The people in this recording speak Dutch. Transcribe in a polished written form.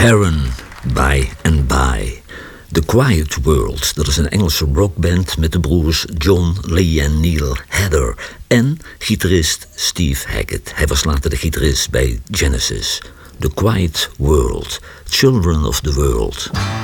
Heron, By and By. The Quiet World, dat is een Engelse rockband met de broers John, Lee en Neil Heather. En gitarist Steve Hackett. Hij was later de gitarist bij Genesis. The Quiet World, Children of the World.